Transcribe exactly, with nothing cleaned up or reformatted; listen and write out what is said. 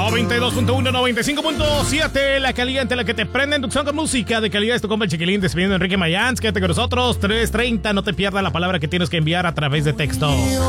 noventa y dos punto uno, noventa y cinco punto siete, la caliente, la que te prende en tu con música de calidad. Es tu compa el Chiquilín, despidiendo a Enrique Mayans. Quédate con nosotros, tres treinta, no te pierdas la palabra que tienes que enviar a través de texto.